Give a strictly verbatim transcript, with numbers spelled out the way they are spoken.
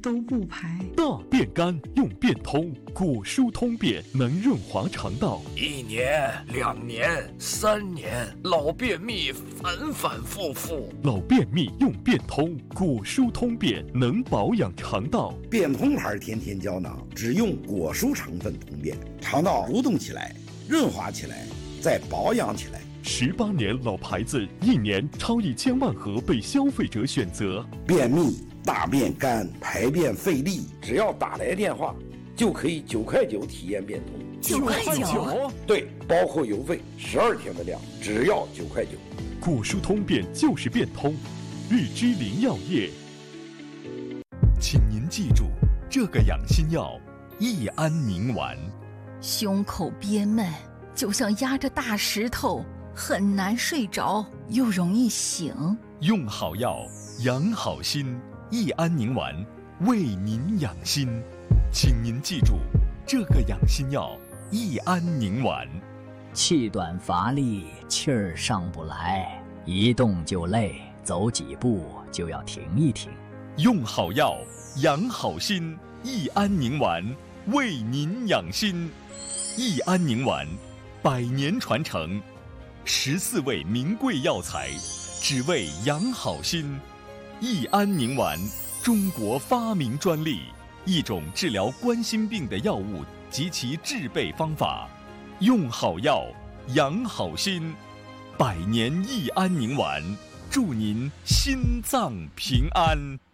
都不排。 大便干用便通，果蔬通便能润滑肠道。 一年、两年、三年，老便秘反反复复。 老便秘用便通，果蔬通便能保养肠道。 便通牌甜甜胶囊只用果蔬成分通便，肠道蠕动起来，润滑起来，再保养起来。 十八年老牌子，一年超一千万盒被消费者选择。 便秘、大便干、排便费力，只要打来电话，就可以九块九体验便通。 九块九？ 对，包括邮费，十二天的量，只要九块九。 果蔬通便就是便通，日之林药业。请您记住这个养心药：益安宁丸。 胸口憋闷，就像压着大石头。很难睡着，又容易醒。 用好药，养好心。益安宁丸，为您养心。请您记住这个养心药：益安宁丸。 气短乏力，气儿上不来，一动就累，走几步就要停一停。 用好药，养好心。益安宁丸，为您养心。益安宁丸，百年传承。十四味名贵药材，只为养好心。益安宁丸，中国发明专利，一种治疗冠心病的药物及其制备方法。用好药，养好心。百年益安宁丸，祝您心脏平安。